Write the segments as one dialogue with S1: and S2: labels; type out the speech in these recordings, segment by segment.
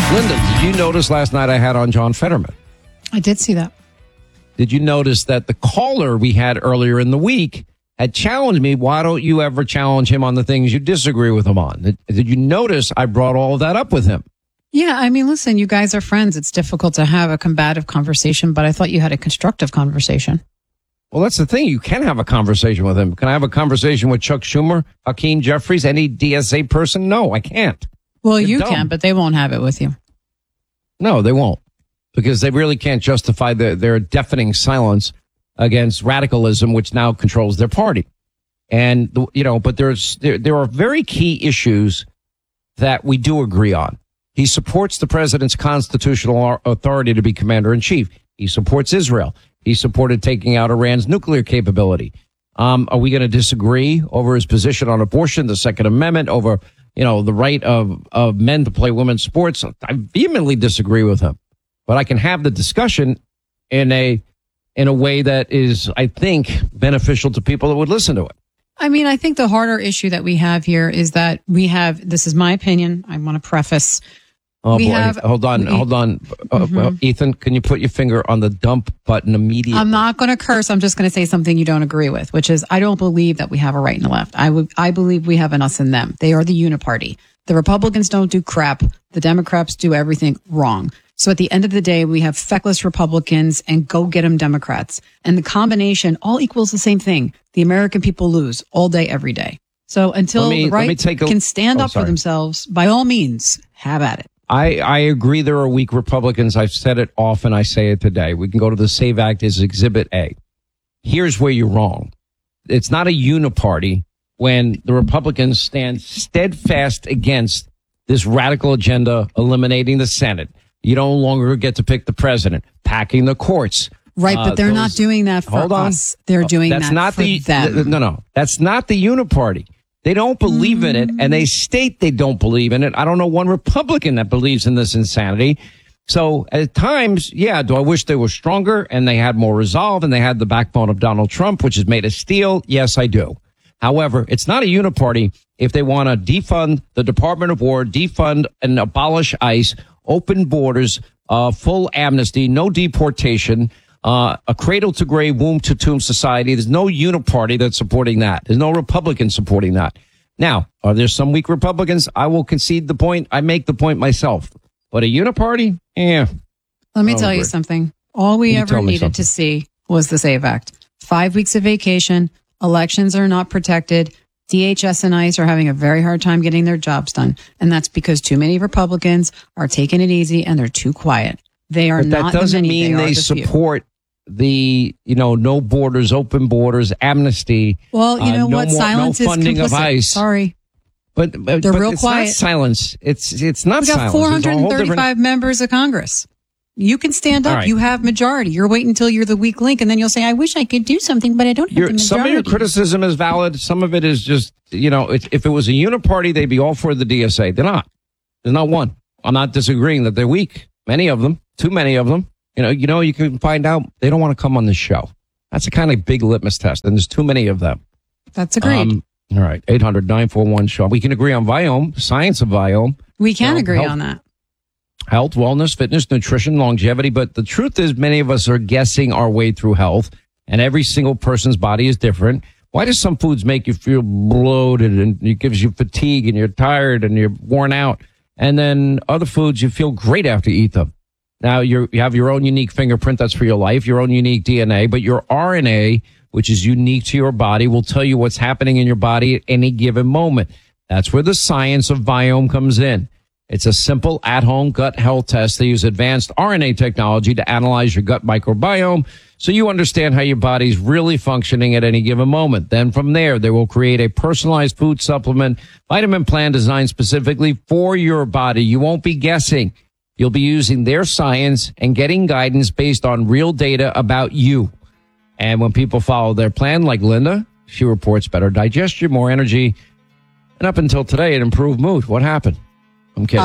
S1: Linda, did you notice last night I had on John Fetterman?
S2: I did see that.
S1: Did you notice that the caller we had earlier in the week had challenged me? Why don't you ever challenge him on the things you disagree with him on? Did you notice I brought all of that up with him?
S2: Yeah, I mean, listen, you guys are friends. It's difficult to have a combative conversation, but I thought you had a constructive conversation.
S1: Well, that's the thing. You can have a conversation with him. Can I have a conversation with Chuck Schumer, Hakeem Jeffries, any DSA person? No, I can't.
S2: Well,
S1: They're
S2: you
S1: dumb.
S2: can, but they won't have it with you.
S1: No, they won't, because they really can't justify their deafening silence against radicalism, which now controls their party. And, but there are very key issues that we do agree on. He supports the president's constitutional authority to be commander in chief. He supports Israel. He supported taking out Iran's nuclear capability. Are we going to disagree over his position on abortion, the Second Amendment, over the right of men to play women's sports? I vehemently disagree with him, but I can have the discussion in a way that is, I think, beneficial to people that would listen to it.
S2: I mean, I think the harder issue that we have here is that this is my opinion. I want to preface.
S1: Oh, boy. Hold on. Ethan, can you put your finger on the dump button immediately?
S2: I'm not going to curse. I'm just going to say something you don't agree with, which is I don't believe that we have a right and a left. I believe we have an us and them. They are the uniparty. The Republicans don't do crap. The Democrats do everything wrong. So at the end of the day, we have feckless Republicans and go get 'em Democrats. And the combination all equals the same thing. The American people lose all day, every day. So until the right can stand up for themselves, by all means, have at it.
S1: I agree there are weak Republicans. I've said it often. I say it today. We can go to the SAVE Act as Exhibit A. Here's where you're wrong. It's not a uniparty when the Republicans stand steadfast against this radical agenda, eliminating the Senate. You no longer get to pick the president, packing the courts.
S2: Right, but they're not doing that for us. They're doing that for them.
S1: No. That's not the uniparty. They don't believe in it, and they state they don't believe in it. I don't know one Republican that believes in this insanity. So at times, do I wish they were stronger and they had more resolve and they had the backbone of Donald Trump, which is made of steel? Yes, I do. However, it's not a uniparty if they want to defund the Department of War, defund and abolish ICE, open borders, full amnesty, no deportation, a cradle to grave, womb to tomb society. There's no uniparty that's supporting that. There's no Republican supporting that. Now, are there some weak Republicans? I will concede the point. I make the point myself. But a uniparty?
S2: Let me tell you something. All we ever needed to see was the SAVE Act. 5 weeks of vacation. Elections are not protected. DHS and ICE are having a very hard time getting their jobs done. And that's because too many Republicans are taking it easy and they're too quiet. They are not.
S1: That doesn't mean they support the, no borders, open borders, amnesty.
S2: Well, you know what? Silence is funding of ICE. Sorry.
S1: But
S2: they're real
S1: it's
S2: quiet.
S1: Not silence. It's not silence.
S2: We got 435 members of Congress. You can stand up. Right. You have majority. You're waiting until you're the weak link, and then you'll say, I wish I could do something, but I don't have the majority.
S1: Some of your criticism is valid. Some of it is just, if it was a uniparty, they'd be all for the DSA. They're not. There's not one. I'm not disagreeing that they're weak. Many of them. Too many of them. You can find out they don't want to come on this show. That's a kind of big litmus test, and there's too many of them.
S2: That's agreed.
S1: All right, 800-941-SHAW. We can agree on Viome, the science of Viome.
S2: We can agree on that.
S1: Health, wellness, fitness, nutrition, longevity. But the truth is many of us are guessing our way through health, and every single person's body is different. Why do some foods make you feel bloated and it gives you fatigue and you're tired and you're worn out? And then other foods, you feel great after you eat them. Now, you have your own unique fingerprint. That's for your life, your own unique DNA. But your RNA, which is unique to your body, will tell you what's happening in your body at any given moment. That's where the science of Viome comes in. It's a simple at-home gut health test. They use advanced RNA technology to analyze your gut microbiome so you understand how your body's really functioning at any given moment. Then from there, they will create a personalized food supplement, vitamin plan designed specifically for your body. You won't be guessing. You'll be using their science and getting guidance based on real data about you. And when people follow their plan, like Linda, she reports better digestion, more energy, and up until today, an improved mood. What happened? I'm kidding.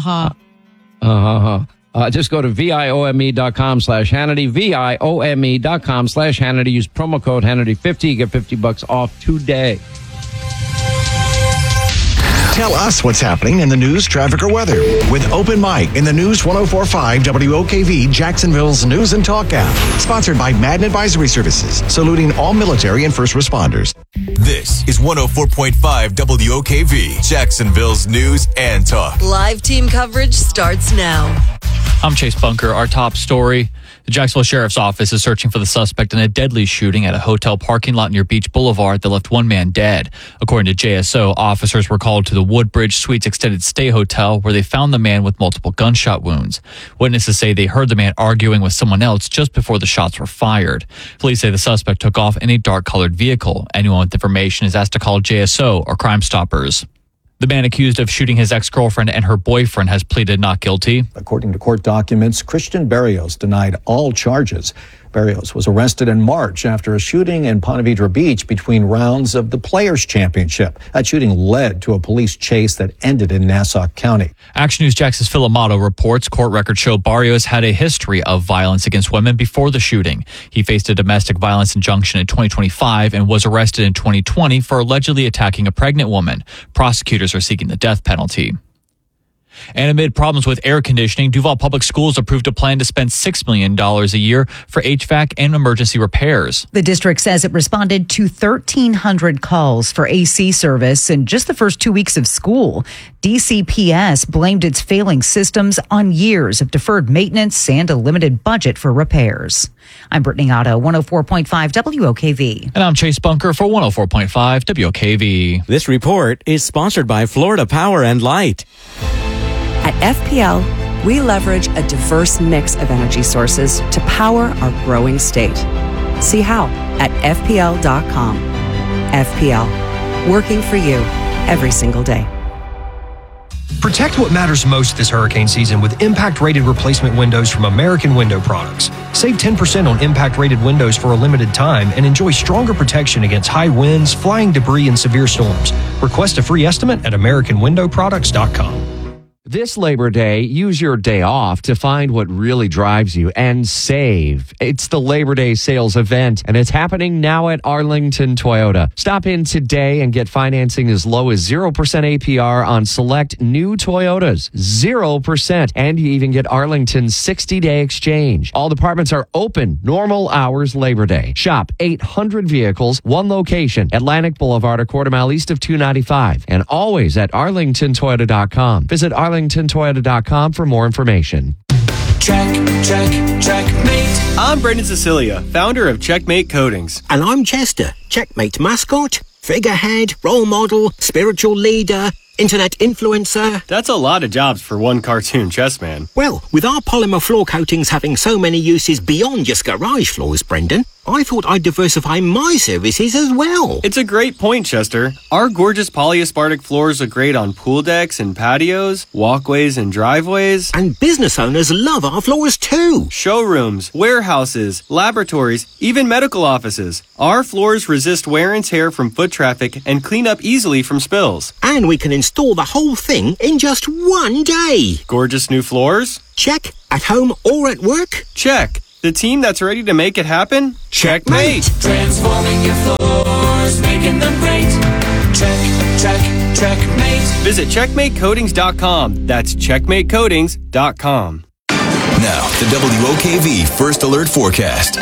S1: Just go to VIOME.com/Hannity, VIOME.com/Hannity. Use promo code Hannity50. You get $50 off today.
S3: Tell us what's happening in the news, traffic, or weather with Open Mic in the News 104.5 WOKV Jacksonville's News and Talk app. Sponsored by Madden Advisory Services, saluting all military and first responders.
S4: This is 104.5 WOKV Jacksonville's News and Talk.
S5: Live team coverage starts now.
S6: I'm Chase Bunker. Our top story. The Jacksonville Sheriff's Office is searching for the suspect in a deadly shooting at a hotel parking lot near Beach Boulevard that left one man dead. According to JSO, officers were called to the Woodbridge Suites Extended Stay Hotel where they found the man with multiple gunshot wounds. Witnesses say they heard the man arguing with someone else just before the shots were fired. Police say the suspect took off in a dark-colored vehicle. Anyone with information is asked to call JSO or Crime Stoppers. The man accused of shooting his ex-girlfriend and her boyfriend has pleaded not guilty.
S7: According to court documents, Christian Berrios denied all charges. Berrios was arrested in March after a shooting in Ponte Vedra Beach between rounds of the Players' Championship. That shooting led to a police chase that ended in Nassau County.
S6: Action News Jax's Phil Amato reports court records show Berrios had a history of violence against women before the shooting. He faced a domestic violence injunction in 2025 and was arrested in 2020 for allegedly attacking a pregnant woman. Prosecutors are seeking the death penalty. And amid problems with air conditioning, Duval Public Schools approved a plan to spend $6 million a year for HVAC and emergency repairs.
S8: The district says it responded to 1,300 calls for AC service in just the first 2 weeks of school. DCPS blamed its failing systems on years of deferred maintenance and a limited budget for repairs. I'm Brittany Otto, 104.5 WOKV.
S6: And I'm Chase Bunker for 104.5 WOKV.
S9: This report is sponsored by Florida Power and Light.
S10: At FPL, we leverage a diverse mix of energy sources to power our growing state. See how at FPL.com. FPL, working for you every single day.
S11: Protect what matters most this hurricane season with impact-rated replacement windows from American Window Products. Save 10% on impact-rated windows for a limited time and enjoy stronger protection against high winds, flying debris, and severe storms. Request a free estimate at AmericanWindowProducts.com.
S1: This Labor Day, use your day off to find what really drives you and save. It's the Labor Day sales event, and it's happening now at Arlington Toyota. Stop in today and get financing as low as 0% APR on select new Toyotas. 0%. And you even get Arlington's 60-day exchange. All departments are open, normal hours Labor Day. Shop 800 vehicles, one location, Atlantic Boulevard, a quarter mile east of 295. And always at arlingtontoyota.com. Visit arlingtontoyota.com for more information.
S12: Checkmate. I'm Brendan Cecilia, founder of Checkmate Coatings.
S13: And I'm Chester, Checkmate mascot, figurehead, role model, spiritual leader, internet influencer.
S12: That's a lot of jobs for one cartoon chess man.
S13: Well, with our polymer floor coatings having so many uses beyond just garage floors, Brendan, I thought I'd diversify my services as well.
S12: It's a great point, Chester. Our gorgeous polyaspartic floors look great on pool decks and patios, walkways and driveways.
S13: And business owners love our floors too.
S12: Showrooms, warehouses, laboratories, even medical offices. Our floors resist wear and tear from foot traffic and clean up easily from spills.
S13: And we can install the whole thing in just one day.
S12: Gorgeous new floors?
S13: Check. At home or at work?
S12: Check. The team that's ready to make it happen? Checkmate!
S14: Transforming your floors, making them great. Checkmate.
S12: Visit checkmatecoatings.com. That's checkmatecoatings.com.
S4: Now, the WOKV First Alert Forecast.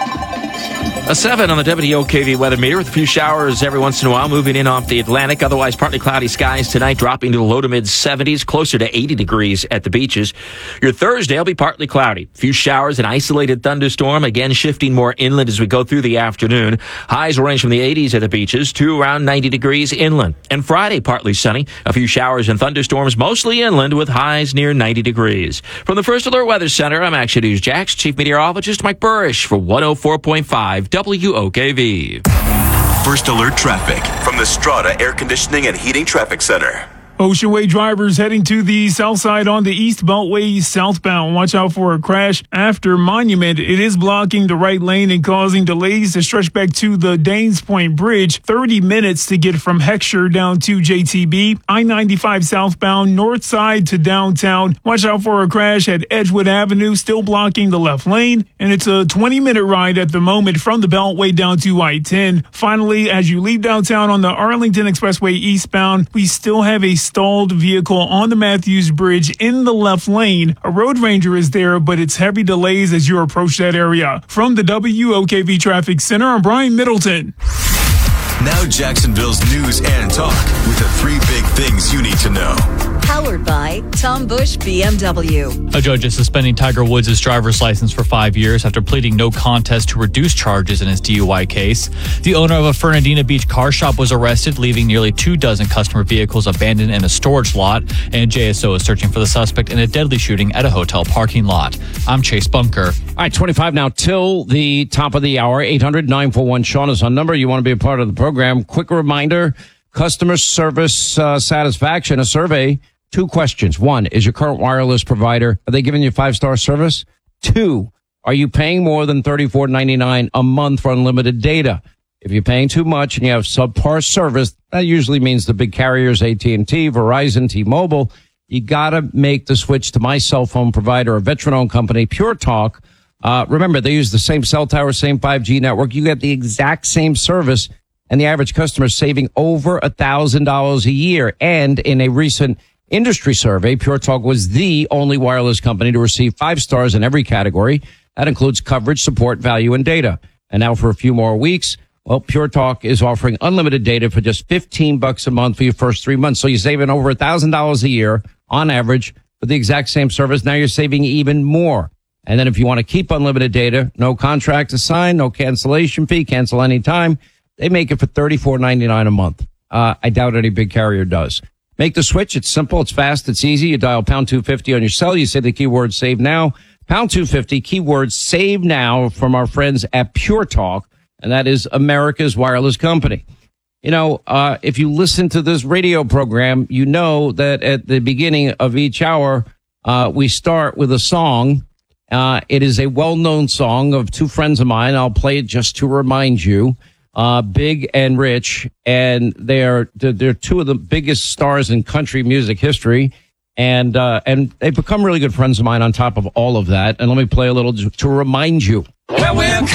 S15: A 7 on the WOKV weather meter with a few showers every once in a while moving in off the Atlantic. Otherwise, partly cloudy skies tonight, dropping to the low to mid 70s, closer to 80 degrees at the beaches. Your Thursday will be partly cloudy. A few showers, an isolated thunderstorm, again shifting more inland as we go through the afternoon. Highs will range from the 80s at the beaches to around 90 degrees inland. And Friday, partly sunny. A few showers and thunderstorms, mostly inland with highs near 90 degrees. From the First Alert Weather Center, I'm Action News Jax, Chief Meteorologist Mike Burrish for 104.5 WOKV.
S4: First Alert Traffic from the Strata Air Conditioning and Heating Traffic Center.
S16: Ocean Way drivers heading to the south side on the East Beltway southbound. Watch out for a crash after Monument. It is blocking the right lane and causing delays to stretch back to the Danes Point Bridge. 30 minutes to get from Heckscher down to JTB. I-95 southbound, north side to downtown. Watch out for a crash at Edgewood Avenue, still blocking the left lane. And it's a 20-minute ride at the moment from the Beltway down to I-10. Finally, as you leave downtown on the Arlington Expressway eastbound, we still have a stalled vehicle on the Matthews Bridge in the left lane. A road ranger is there, but it's heavy delays as you approach that area. From the WOKV Traffic Center, I'm Brian Middleton.
S4: Now Jacksonville's news and talk with the 3 big things you need to know.
S5: Powered by Tom Bush BMW.
S6: A judge is suspending Tiger Woods' driver's license for 5 years after pleading no contest to reduce charges in his DUI case. The owner of a Fernandina Beach car shop was arrested, leaving nearly 24 customer vehicles abandoned in a storage lot, and JSO is searching for the suspect in a deadly shooting at a hotel parking lot. I'm Chase Bunker.
S1: All right, 25 now till the top of the hour. 800-941-SEAN is our number. You want to be a part of the program. Quick reminder, customer service satisfaction, a survey. 2 questions. 1, is your current wireless provider, are they giving you 5-star service? 2, are you paying more than $34.99 a month for unlimited data? If you're paying too much and you have subpar service, that usually means the big carriers, AT&T, Verizon, T-Mobile. You got to make the switch to my cell phone provider, a veteran-owned company, Pure Talk. Remember, they use the same cell tower, same 5G network. You get the exact same service, and the average customer is saving over $1,000 a year. And in a recent industry survey, Pure Talk was the only wireless company to receive 5 stars in every category. That includes coverage, support, value, and data. And now for a few more weeks, well, Pure Talk is offering unlimited data for just $15 a month for your first 3 months. So you're saving over $1,000 a year on average for the exact same service. Now you're saving even more. And then if you want to keep unlimited data, no contract to sign, no cancellation fee, cancel anytime. They make it for $34.99 a month. I doubt any big carrier does. Make the switch. It's simple. It's fast. It's easy. You dial pound 250 on your cell. You say the keyword save now. Pound 250, keyword save now from our friends at Pure Talk. And that is America's wireless company. You know, if you listen to this radio program, you know that at the beginning of each hour, we start with a song. It is a well-known song of 2 friends of mine. I'll play it just to remind you. Big and Rich, and they're 2 of the biggest stars in country music history, and they've become really good friends of mine on top of all of that. And let me play a little to remind you.
S14: Well, we're